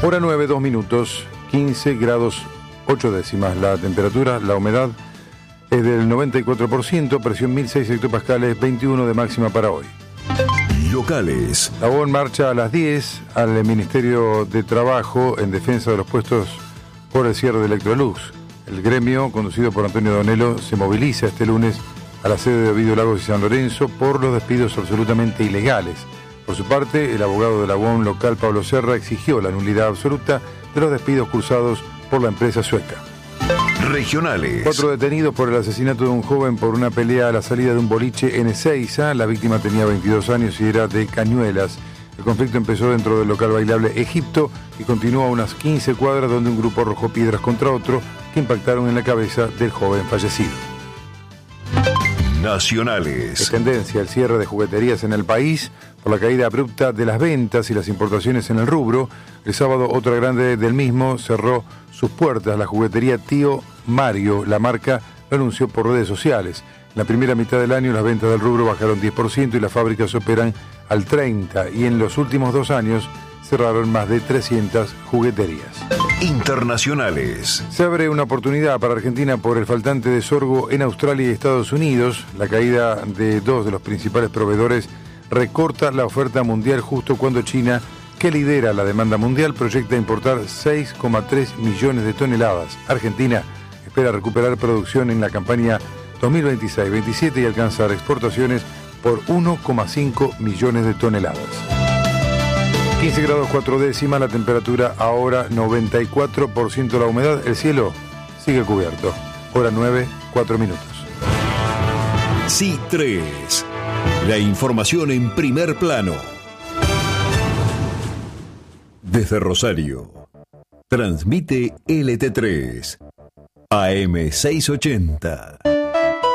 Hora 9, 2 minutos, 15 grados 8 décimas. La temperatura, la humedad es del 94%, presión 1006 hectopascales, 21 de máxima para hoy. Locales. La UON marcha a las 10 al Ministerio de Trabajo en defensa de los puestos por el cierre de Electrolux. El gremio, conducido por Antonio Donello, se moviliza este lunes a la sede de Ovidio Lagos y San Lorenzo por los despidos absolutamente ilegales. Por su parte, el abogado de la UON local, Pablo Serra, exigió la nulidad absoluta de los despidos cursados por la empresa sueca. Regionales. 4 detenidos por el asesinato de un joven por una pelea a la salida de un boliche en Ezeiza. La víctima tenía 22 años y era de Cañuelas. El conflicto empezó dentro del local bailable Egipto y continuó a unas 15 cuadras donde un grupo arrojó piedras contra otro que impactaron en la cabeza del joven fallecido. Nacionales. Es tendencia el cierre de jugueterías en el país por la caída abrupta de las ventas y las importaciones en el rubro. El sábado otra grande del mismo cerró sus puertas, la juguetería Tío Mario. La marca lo anunció por redes sociales. En la primera mitad del año las ventas del rubro bajaron 10% y las fábricas operan al 30%, y en los últimos 2 años cerraron más de 300 jugueterías. Internacionales. Se abre una oportunidad para Argentina por el faltante de sorgo en Australia y Estados Unidos. La caída de 2 de los principales proveedores recorta la oferta mundial justo cuando China, que lidera la demanda mundial, proyecta importar 6,3 millones de toneladas. Argentina espera recuperar producción en la campaña 2026-27 y alcanzar exportaciones por 1,5 millones de toneladas. 15 grados 4 décimas, la temperatura ahora 94% la humedad, el cielo sigue cubierto. Hora 9, 4 minutos. Sí 3. La información en primer plano. Desde Rosario. Transmite LT3. AM 680.